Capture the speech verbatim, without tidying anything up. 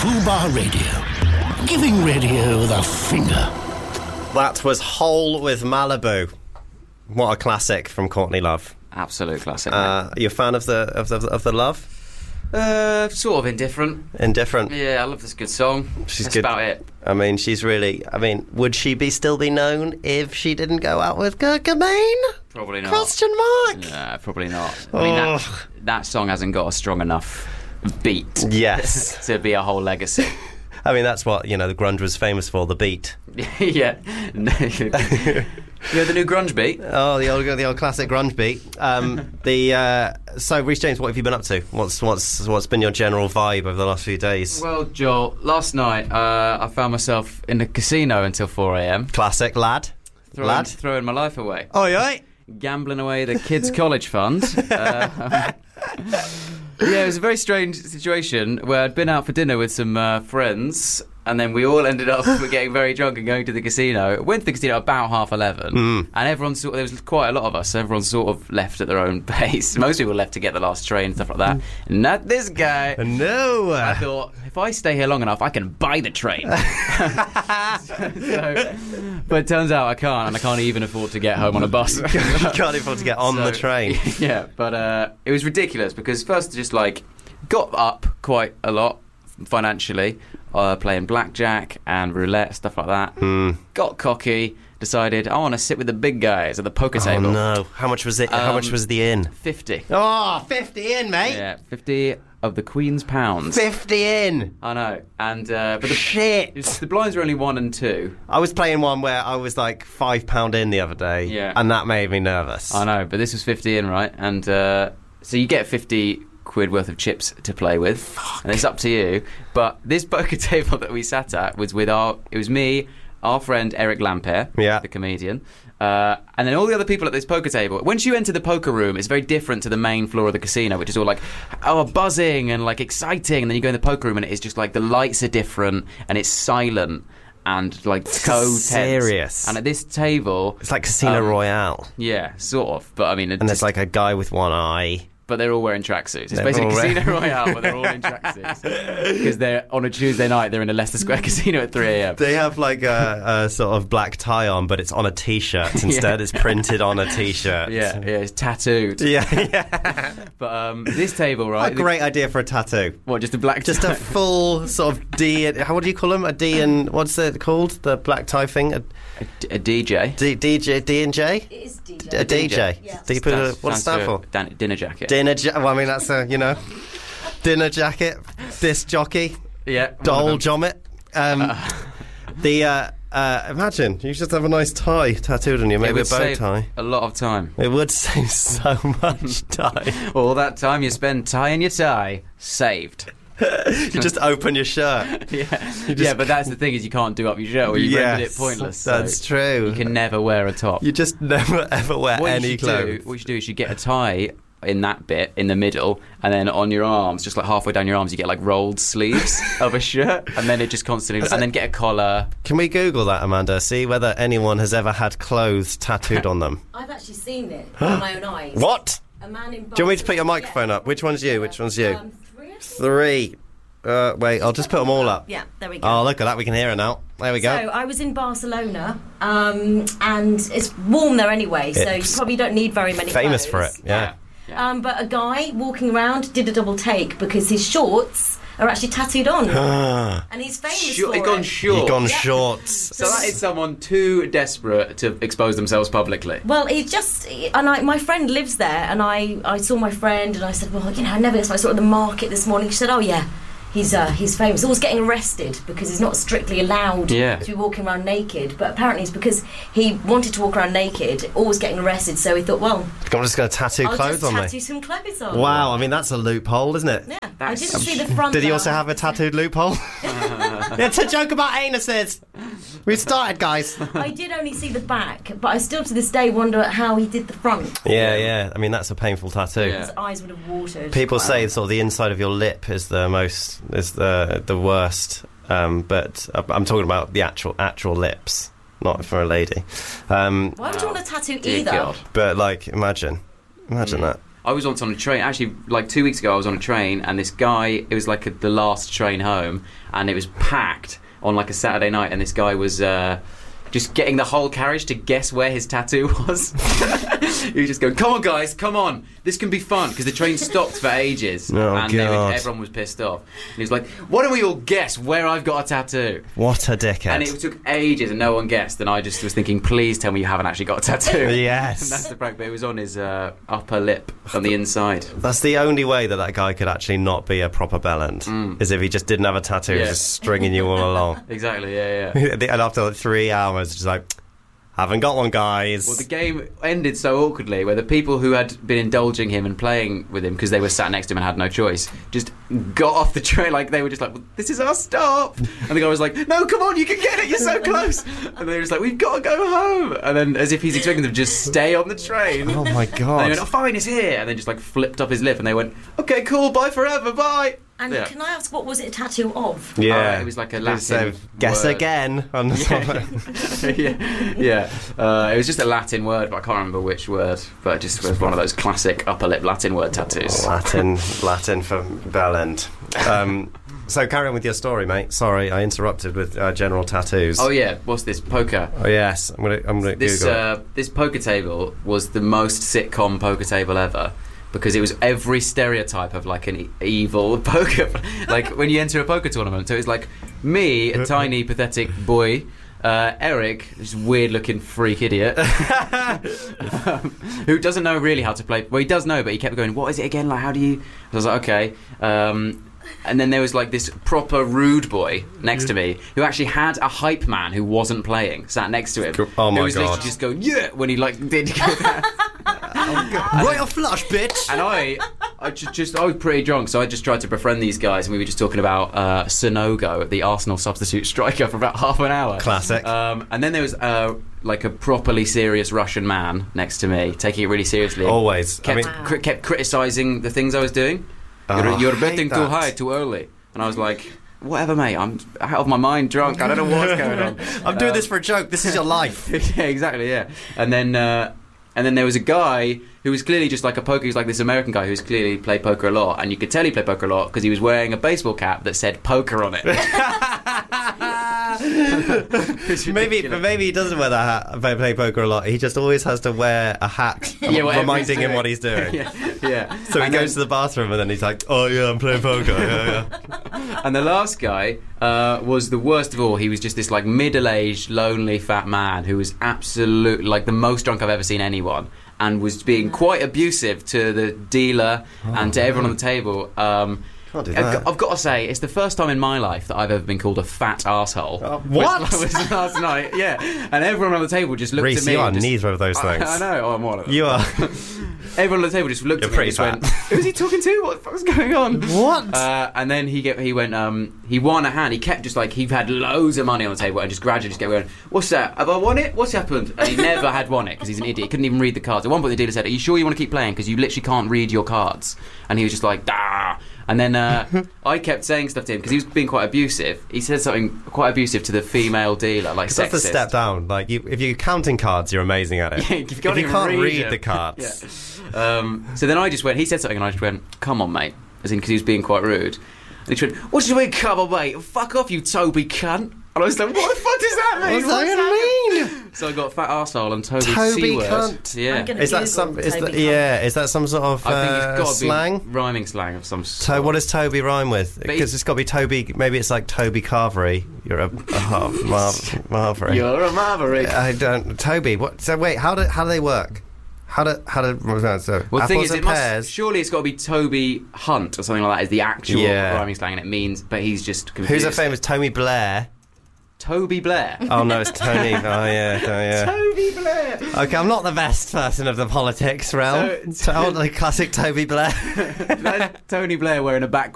Fubar Radio. Giving radio the finger. That was Hole with Malibu. What a classic from Courtney Love. Absolute classic. Uh, are you a fan of the of the of the Love? Uh, sort of indifferent. Indifferent. Yeah, I love this good song. She's That's good. about it. I mean, she's really. I mean, would she be still be known if she didn't go out with Kurt Cobain? Probably not. Question mark. Yeah, probably not. I mean, that, that song hasn't got a strong enough beat. Yes. to be a whole legacy. I mean, that's what, you know, the grunge was famous for, the beat. Yeah. You know the new grunge beat? Oh, the old, the old classic grunge beat. Um, the uh, so, Rhys James, what have you been up to? What's what's what's been your general vibe over the last few days? Well, Joel, last night uh, I found myself in a casino until four a.m. Classic lad, throwing, lad, throwing my life away. Oh, yeah. Gambling away the kids' college fund. Uh, yeah, it was a very strange situation where I'd been out for dinner with some uh, friends, and then we all ended up getting very drunk and going to the casino. Went to the casino about half eleven, mm. and everyone sort of, there was quite a lot of us, so everyone sort of left at their own pace. Most people left to get the last train and stuff like that. Not this guy. No. I thought, if I stay here long enough, I can buy the train. so, but it turns out I can't, and I can't even afford to get home on a bus. You can't afford to get on So, the train. Yeah, but uh, it was ridiculous because first just like got up quite a lot financially, uh, playing blackjack and roulette, stuff like that. Mm. Got cocky, decided I want to sit with the big guys at the poker Oh table. no! How much was it? How Um, much was the in? fifty. Oh, fifty in, mate. Yeah, fifty of the Queen's pounds. Fifty in. I know, and uh, but the, Shit. it's- the blinds were only one and two. I was playing one where I was like five pound in the other day, Yeah. and that made me nervous. I know, but this was fifty in, right? And uh, so you get fifty quid worth of chips to play with, Fuck. and it's up to you. But this poker table that we sat at was with our, it was me, our friend Eric Lampere, Yeah. the comedian, uh, and then all the other people at this poker table. Once you enter the poker room, it's very different to the main floor of the casino, which is all like, oh, buzzing and like exciting, and then you go in the poker room and it is just like the lights are different and it's silent and like so tense. Serious. And at this table, It's like Casino Um, Royale, yeah, sort of, but I mean, it and just, there's like a guy with one eye. but they're all wearing tracksuits. It's They're basically all wearing- Casino Royale, but they're all in tracksuits because they're on a Tuesday night. They're in a Leicester Square casino at three a.m. They have like a, a sort of black tie on, but it's on a t-shirt instead. Yeah. It's printed on a t-shirt. Yeah, yeah, it's tattooed. yeah, yeah. But um, this table, What right? a great idea for a tattoo. What, just a black? Just a tie? full sort of D. How what do you call them? A D and what's it called? The black tie thing. A a, a D J. D, DJ, D and J. It is D A J. D J. Yeah. Do you put a, Stands- what does it stands stand for? Dan- dinner jacket. Dinner. Ja- well, I mean that's a you know, dinner jacket, disc jockey, yeah. doll one of them. jommet. Um, the uh, uh, imagine you just have a nice tie tattooed on you, It maybe a would bow save tie. a lot of time. It would save so much time. All that time you spend tying your tie, saved. You just open your shirt. Yeah, just- yeah, but that's the thing is you can't do up your shirt or you rendered it Yes, pointless. so that's true. You can never wear a top. You just never ever wear what any you should clothes. do, what you should do is you get a tie in that bit in the middle, and then on your arms, just like halfway down your arms, you get like rolled sleeves of a shirt, and then it just constantly, and then get a collar. Can we Google that, Amanda? See whether anyone has ever had clothes tattooed on them. I've actually seen it with my own eyes. What? A man in. Do you want me to put your microphone up? Which one's you? Which one's you? Um, three. I think. Three. Uh, wait, I'll just put them all up. Yeah, there we go. Oh, look at that. We can hear it now. There we go. So I was in Barcelona, um, and it's warm there anyway, so It's you probably don't need very many Famous for clothes. it, yeah. Um, but a guy walking around did a double take because his shorts are actually tattooed on, and he's famous Short, for it gone it. short. You've gone Yeah. shorts. So that is someone too desperate to expose themselves publicly. Well, he just, and I, my friend lives there, and I, I saw my friend, and I said, well, you know, I never, so I saw it at the market this morning. She said, oh yeah, he's uh, he's famous. Always getting arrested because he's not strictly allowed Yeah. to be walking around naked. But apparently it's because he wanted to walk around naked, always getting arrested. So he thought, well, I'm just going to tattoo I'll clothes just on tattoo me. some clothes on. Wow, I mean, that's a loophole, isn't it? Yeah, I That's- didn't see the front. Did he though. also have a tattooed loophole? It's a joke about anuses. We started, guys. I did only see the back, but I still to this day wonder how he did the front. Yeah, yeah. I mean, that's a painful tattoo. Yeah. His eyes would have watered. People Wow. say sort of the inside of your lip is the most is the the worst, um, but I'm talking about the actual actual lips, not for a lady. Um, Why would you want a tattoo Dear either? God. but like, imagine, imagine Mm. that. I was once on a train. Actually, like two weeks ago, I was on a train, and this guy. It was like a, the last train home, and it was packed on like a Saturday night, and this guy was. Uh, Just getting the whole carriage to guess where his tattoo was. He was just going, "Come on, guys, come on, this can be fun." Because the train stopped for ages, Oh, and they were, God. everyone was pissed off. And he was like, "Why don't we all guess where I've got a tattoo?" What a dickhead. And it took ages, and no one guessed. And I just was thinking, "Please tell me you haven't actually got a tattoo." Yes. And that's the prank. But it was on his uh, upper lip on the inside. That's the only way that that guy could actually not be a proper bellend, Mm. is if he just didn't have a tattoo, Yeah. just stringing you all along. Exactly. Yeah, yeah. And after like three hours, just like, haven't got one, guys. Well, the game ended so awkwardly where the people who had been indulging him and playing with him because they were sat next to him and had no choice just got off the train. Like, they were just like, well, "This is our stop." And the guy was like, "No, come on, you can get it, you're so close." And they were just like, "We've got to go home." And then, as if he's expecting them to just stay on the train. Oh my And god. they went, "Oh, fine, it's here." And then just like flipped up his lip and they went, "Okay, cool, bye forever, bye." And Yeah. can I ask, what was it a tattoo of? Yeah. Uh, it was like a It Latin was, uh, guess word. again. On the top. yeah, yeah. Uh, it was just a Latin word, but I can't remember which word. But it just was one of those classic upper lip Latin word tattoos. Latin, Latin for bellend. Um, so carry on with your story, mate. Sorry, I interrupted with uh, general tattoos. Oh yeah, what's this poker? Oh, yes, I'm gonna, I'm gonna This Google it. uh, this poker table was the most sitcom poker table ever. Because it was every stereotype of like an e- evil poker, like when you enter a poker tournament. So it's like me, a tiny pathetic boy, uh, Eric, this weird-looking freak idiot, um, who doesn't know really how to play. Well, he does know, but he kept going, "What is it again? Like, how do you?" I was like, "Okay." Um, and then there was like this proper rude boy next to me who actually had a hype man who wasn't playing sat next to him. Oh my who was God. literally just going, "Yeah," when he like did that. Royal flush, bitch! And I, I just, just, I was pretty drunk, so I just tried to befriend these guys, and we were just talking about uh, Sonogo, the Arsenal substitute striker, for about half an hour. Classic. Um, and then there was uh, like a properly serious Russian man next to me, taking it really seriously. Always. I Kept, mean, cri- kept criticising the things I was doing. Oh, you're you're I hate betting too that. high, too early. And I was like, whatever, mate. I'm out of my mind, drunk. I don't know what's going on. I'm doing Um, this for a joke. This is your life. yeah, exactly. Yeah, and then uh, and then there was a guy who was clearly just like a poker. He was like this American guy who's clearly played poker a lot, and you could tell he played poker a lot because he was wearing a baseball cap that said "poker" on it. It's Maybe, ridiculous. but maybe he doesn't wear that hat. Play, play poker a lot. He just always has to wear a hat, Yeah, whatever reminding he's him doing. what he's doing. yeah, yeah. So he And goes then- to the bathroom and then he's like, "Oh yeah, I'm playing poker." Yeah, yeah. And the last guy uh, was the worst of all. He was just this like middle-aged, lonely, fat man who was absolutely like the most drunk I've ever seen anyone, and was being quite abusive to the dealer and to everyone on the table. Um, Can't do I've, that. got, I've got to say, it's the first time in my life that I've ever been called a fat arsehole. Uh, what? Which was last night, yeah. And everyone on the table just looked Reece, at me. you are and just, neither of those I, things. I know, oh, I'm one of them. You are. Everyone on the table just looked You're at me and pretty just went, "Who's he talking to? What the fuck's going on?" What? Uh, and then he get, he went, um, he won a hand. He kept just like, he had loads of money on the table and just gradually just kept going, "What's that? Have I won it? What's happened?" And he never had won it because he's an idiot. He couldn't even read the cards. At one point the dealer said, "Are you sure you want to keep playing? Because you literally can't read your cards." And he was just like, "Dah." And then uh, I kept saying stuff to him because he was being quite abusive. He said something quite abusive to the female dealer, like sexist. That's the step down. Like, you, if you're counting cards, you're amazing at it. Yeah, if you can't if you even can't read read it. the cards, Yeah. Um, so then I just went, he said something and I just went, "Come on, mate." As in, because he was being quite rude. And he just went, "What do you mean, come on, mate? Fuck off, you Toby cunt." And I was like, "What the fuck does that mean? What's that gonna mean?" So I got fat arsehole and Toby, Toby C-word. cunt. Yeah. I'm gonna is that Google some? Is Toby that, cunt. yeah, is that some sort of I think uh, it's got to slang? be rhyming slang of some sort. To, what does Toby rhyme with? But Because he- it's got to be Toby. Maybe it's like Toby Carvery. You're a, a Mar- Mar- Marvery. You're a maverick. I don't. Toby. What? So wait. How do how do they work? How do how do so Well, the apples thing is, and it must, pears? surely it's got to be Toby Hunt or something like that is the actual Yeah. rhyming slang, and it means, but he's just confused. Who's a famous Tony Blair? Toby Blair. Oh no, it's Tony. Oh yeah, oh, yeah. Toby Blair. Okay, I'm not the best person of the politics realm. So- So, oh, the classic Toby Blair. That's Tony Blair wearing a back